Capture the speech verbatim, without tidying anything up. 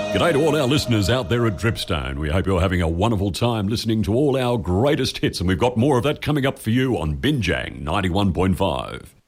G'day to all our listeners out there at Dripstone. We hope you're having a wonderful time listening to all our greatest hits, and we've got more of that coming up for you on Binjang ninety-one point five.